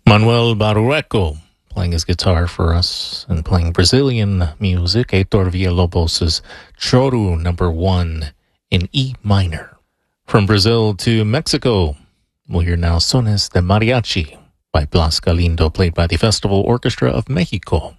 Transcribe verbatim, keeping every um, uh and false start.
Manuel Barrueco playing his guitar for us and playing Brazilian music. Heitor Villalobos' Choru number one in E minor. From Brazil to Mexico, we'll hear now Sones de Mariachi by Blas Galindo, played by the Festival Orchestra of Mexico.